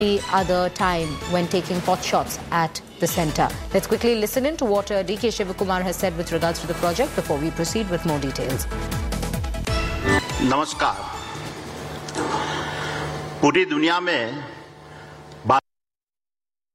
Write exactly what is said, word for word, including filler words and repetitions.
the other time when taking pot shots at the centre. Let's quickly listen in to what uh, D K Shivakumar has said with regards to the project before we proceed with more details. नमस्कार। पूरी दुनिया में